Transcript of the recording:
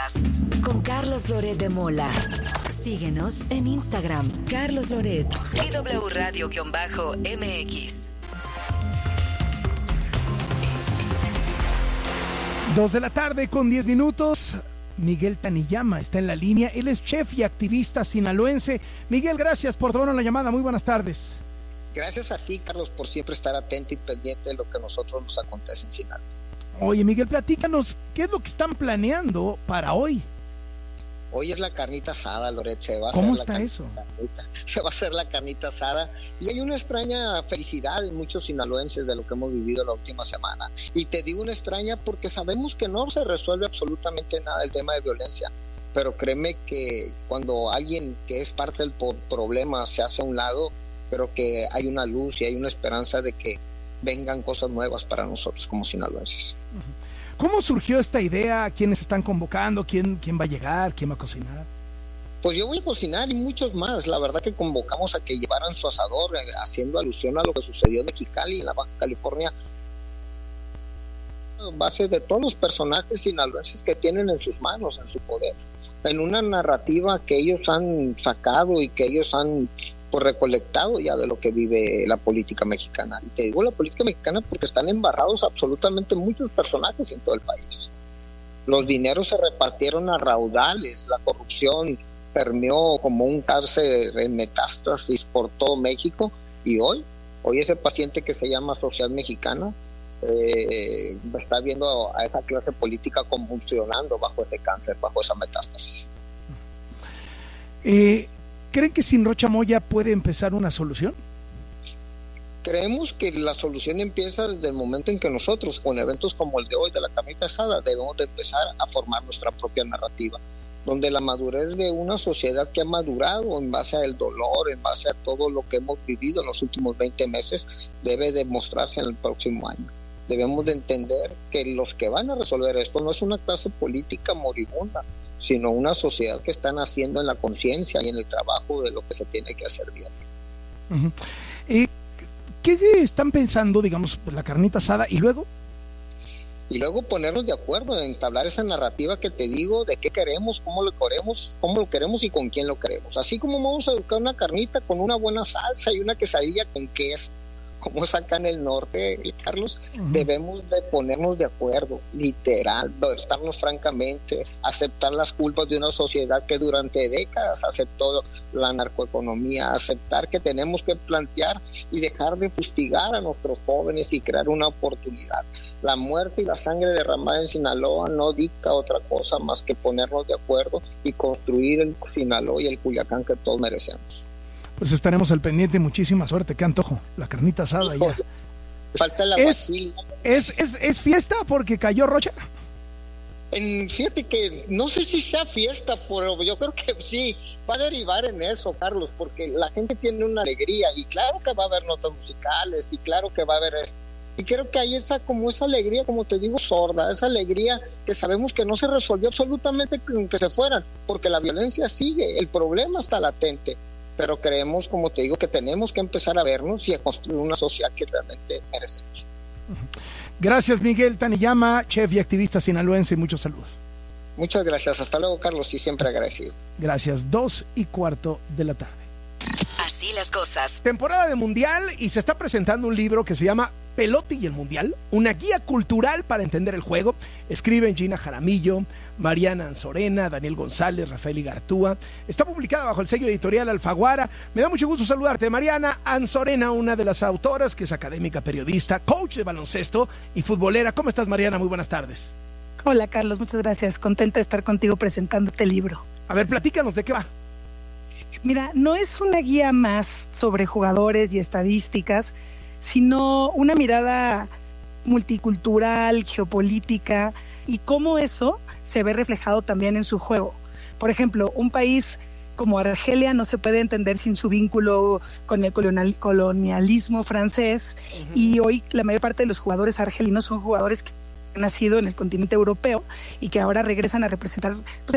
cosas con Carlos Loret de Mola. Síguenos en Instagram, Carlos Loret y W Radio-MX. 2:10 p.m. Miguel Taniyama está en la línea. Él es chef y activista sinaloense. Miguel, gracias por tomarnos la llamada. Muy buenas tardes. Gracias a ti, Carlos, por siempre estar atento y pendiente de lo que a nosotros nos acontece en Sinaloa. Oye, Miguel, platícanos, ¿qué es lo que están planeando para hoy? Hoy es la carnita asada, Loret. ¿Cómo está eso? Se va a hacer la carnita asada y hay una extraña felicidad en muchos sinaloenses de lo que hemos vivido la última semana. Y te digo una extraña porque sabemos que no se resuelve absolutamente nada el tema de violencia. Pero créeme que cuando alguien que es parte del problema se hace a un lado, creo que hay una luz y hay una esperanza de que vengan cosas nuevas para nosotros como sinaloenses. ¿Cómo surgió esta idea? ¿Quiénes están convocando? ¿Quién va a llegar? ¿Quién va a cocinar? Pues yo voy a cocinar y muchos más. La verdad que convocamos a que llevaran su asador, haciendo alusión a lo que sucedió en Mexicali, en la Baja California, a base de todos los personajes sinaloenses que tienen en sus manos, en su poder, en una narrativa que ellos han sacado y que ellos han recolectado ya de lo que vive la política mexicana. Y te digo la política mexicana porque están embarrados absolutamente muchos personajes en todo el país. Los dineros se repartieron a raudales, la corrupción permeó como un cáncer en metástasis por todo México, y hoy ese paciente que se llama Sociedad Mexicana está viendo a esa clase política convulsionando bajo ese cáncer, bajo esa metástasis. ¿Creen que sin Rocha Moya puede empezar una solución? Creemos que la solución empieza desde el momento en que nosotros, con eventos como el de hoy de la carnita asada, debemos de empezar a formar nuestra propia narrativa, donde la madurez de una sociedad que ha madurado en base al dolor, en base a todo lo que hemos vivido en los últimos 20 meses, debe demostrarse en el próximo año. Debemos de entender que los que van a resolver esto no es una clase política moribunda, sino una sociedad que está naciendo en la conciencia y en el trabajo de lo que se tiene que hacer bien. Uh-huh. ¿Qué están pensando, digamos, la carnita asada y luego? Y luego ponernos de acuerdo en entablar esa narrativa que te digo de qué queremos, cómo lo queremos y con quién lo queremos. Así como vamos a educar una carnita con una buena salsa y una quesadilla con queso, como es acá en el norte, Carlos, debemos de ponernos de acuerdo, literal, estarnos francamente, aceptar las culpas de una sociedad que durante décadas aceptó la narcoeconomía, aceptar que tenemos que plantear y dejar de fustigar a nuestros jóvenes y crear una oportunidad. La muerte y la sangre derramada en Sinaloa no dicta otra cosa más que ponernos de acuerdo y construir el Sinaloa y el Culiacán que todos merecemos. Pues estaremos al pendiente. Muchísima suerte. Qué antojo, la carnita asada. Hijo, ya. Falta la vacila. ¿Es fiesta porque cayó Rocha? Fíjate que no sé si sea fiesta, pero yo creo que sí, va a derivar en eso, Carlos, porque la gente tiene una alegría y claro que va a haber notas musicales y claro que va a haber esto. Y creo que hay esa alegría, como te digo, sorda, esa alegría que sabemos que no se resolvió absolutamente con que se fueran, porque la violencia sigue, el problema está latente. Pero creemos, como te digo, que tenemos que empezar a vernos y a construir una sociedad que realmente merecemos. Gracias, Miguel Taniyama, chef y activista sinaloense. Muchos saludos. Muchas gracias. Hasta luego, Carlos, y siempre agradecido. Gracias. 2:15 p.m. Así las cosas. Temporada de Mundial y se está presentando un libro que se llama Pelote y el Mundial, una guía cultural para entender el juego. Escriben Gina Jaramillo, Mariana Anzorena, Daniel González, Rafael Igartúa. Está publicada bajo el sello editorial Alfaguara. Me da mucho gusto saludarte, Mariana Anzorena, una de las autoras, que es académica, periodista, coach de baloncesto y futbolera. ¿Cómo estás, Mariana? Muy buenas tardes. Hola, Carlos, muchas gracias. Contenta de estar contigo presentando este libro. A ver, platícanos, ¿de qué va? Mira, no es una guía más sobre jugadores y estadísticas, sino una mirada multicultural, geopolítica, y cómo eso se ve reflejado también en su juego. Por ejemplo, un país como Argelia no se puede entender sin su vínculo con el colonialismo francés, y hoy la mayor parte de los jugadores argelinos son jugadores que han nacido en el continente europeo y que ahora regresan a representar pues,